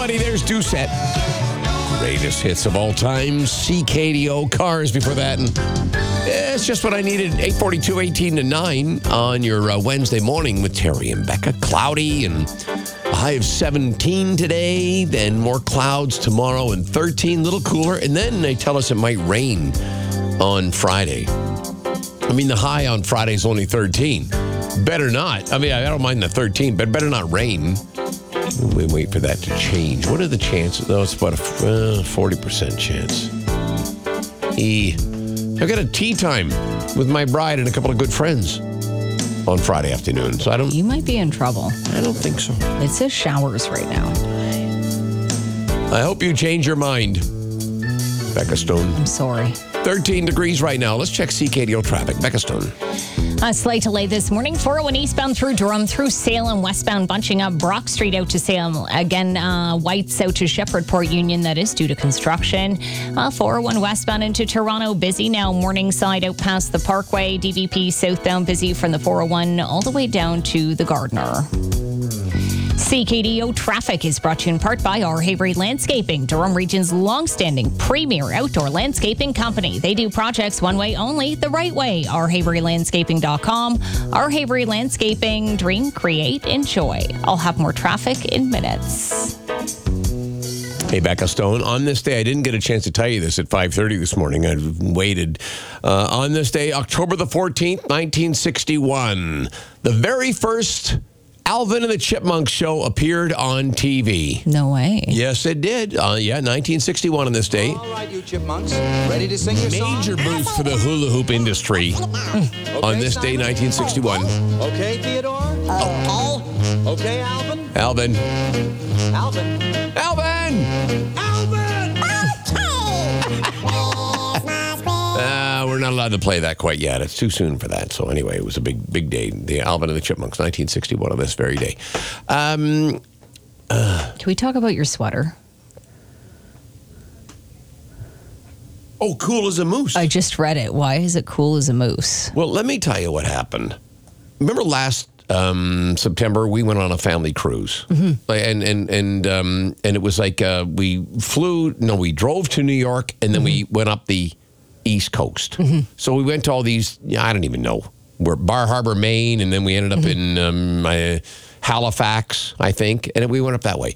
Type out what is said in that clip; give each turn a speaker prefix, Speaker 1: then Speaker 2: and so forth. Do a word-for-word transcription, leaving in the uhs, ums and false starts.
Speaker 1: buddy. There's Doucette. Greatest hits of all time. C K D O Cars before that. And it's just what I needed. eight forty-two, eighteen to nine on your uh, Wednesday morning with Terry and Becca. Cloudy and a high of seventeen today. Then more clouds tomorrow and thirteen. A little cooler. And then they tell us it might rain on Friday. I mean, the high on Friday is only thirteen. Better not. I mean, I don't mind the thirteen, but better not rain. We wait for that to change. What are the chances? No, it's about a uh, forty percent chance. E. I got a tea time with my bride and a couple of good friends on Friday afternoon. So I don't.
Speaker 2: You might be in trouble.
Speaker 1: I don't think so.
Speaker 2: It says showers right now.
Speaker 1: I hope you change your mind, Becca Stone.
Speaker 2: I'm sorry.
Speaker 1: thirteen degrees right now. Let's check C K D O traffic. Becca Stone.
Speaker 2: A slight delay this morning. four oh one eastbound through Durham, through Salem, westbound bunching up Brock Street out to Salem. Again, uh, Whites out to Shepherdport Union. That is due to construction. Uh, four oh one westbound into Toronto, busy now. Morningside out past the Parkway. D V P southbound, busy from the four oh one all the way down to the Gardiner. C K D O traffic is brought to you in part by R. Havery Landscaping, Durham Region's long-standing premier outdoor landscaping company. They do projects one way only, the right way. r havery landscaping dot com. R. Havery Landscaping, dream, create, enjoy. I'll have more traffic in minutes.
Speaker 1: Hey, Becca Stone. On this day, I didn't get a chance to tell you this at five thirty this morning. I waited. Uh, on this day, October the fourteenth, nineteen sixty-one, the very first Alvin and the Chipmunks show appeared on T V.
Speaker 2: No way.
Speaker 1: Yes, it did. Uh, yeah, nineteen sixty-one on this day.
Speaker 3: All right, you chipmunks, ready to sing your song?
Speaker 1: Major boost for the hula hoop industry
Speaker 3: Okay,
Speaker 1: on this day,
Speaker 3: Simon?
Speaker 1: nineteen sixty-one.
Speaker 3: Okay, Theodore? Okay. Okay, Alvin?
Speaker 1: Alvin.
Speaker 3: Alvin?
Speaker 1: Alvin!
Speaker 3: Alvin!
Speaker 1: Uh, we're not allowed to play that quite yet. It's too soon for that. So anyway, it was a big, big day. The Alvin and the Chipmunks, nineteen sixty-one on this very day. Um,
Speaker 2: Can we talk about your sweater?
Speaker 1: oh, cool as a moose.
Speaker 2: I just read it. Why is it cool as a moose?
Speaker 1: Well, let me tell you what happened. Remember last um, September, we went on a family cruise. Mm-hmm. And and and um, and it was like uh, we flew, no, we drove to New York, and then mm-hmm. we went up the East Coast. Mm-hmm. So we went to all these, I don't even know, we're Bar Harbor, Maine, and then we ended up mm-hmm. in um, uh, Halifax, I think, and we went up that way.